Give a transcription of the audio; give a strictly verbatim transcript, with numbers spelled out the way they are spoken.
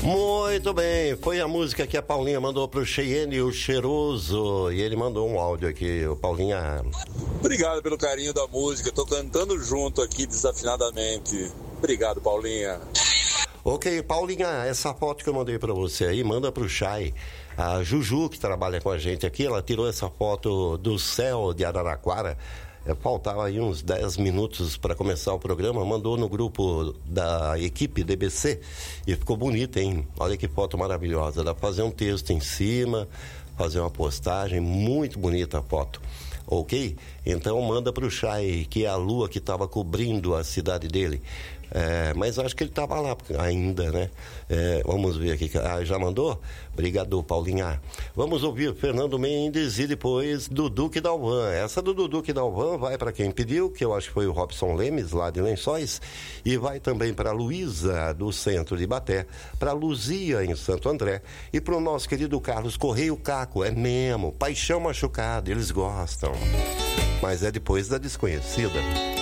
Muito bem, foi a música que a Paulinha mandou pro Cheyenne, o Cheiroso, e ele mandou um áudio aqui, o Paulinha. Obrigado pelo carinho da música, tô cantando junto aqui desafinadamente. Obrigado, Paulinha. Ok, Paulinha, essa foto que eu mandei pra você aí, manda pro Chay. A Juju, que trabalha com a gente aqui, ela tirou essa foto do céu de Araraquara. É, faltava aí uns dez minutos para começar o programa, mandou no grupo da equipe D B C e ficou bonito, hein? Olha que foto maravilhosa. Dá pra fazer um texto em cima, fazer uma postagem, muito bonita a foto. Ok? Então manda pro Chay, que é a lua que estava cobrindo a cidade dele. É, mas acho que ele estava lá ainda, né? É, vamos ver aqui. Ah, já mandou? Obrigado, Paulinha. Vamos ouvir Fernando Mendes e depois Dudu que Dalvan. Essa do Dudu que Dalvan vai para quem pediu, que eu acho que foi o Robson Lemes, lá de Lençóis, e vai também para Luísa, do centro de Ibaté, para Luzia, em Santo André, e para o nosso querido Carlos Correio Caco. É mesmo, Paixão Machucada, eles gostam. Mas é depois da Desconhecida.